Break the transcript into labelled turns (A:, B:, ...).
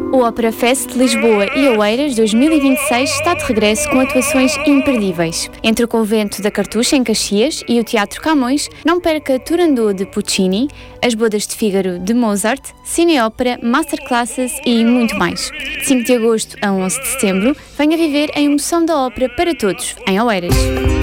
A: O Ópera Fest Lisboa e Oeiras 2026 está de regresso com atuações imperdíveis. Entre o Convento da Cartucha, em Caxias, e o Teatro Camões, não perca Turandot de Puccini, As Bodas de Fígaro de Mozart, cineópera, masterclasses e muito mais. De 5 de agosto a 11 de setembro, venha viver a emoção da ópera para todos, em Oeiras.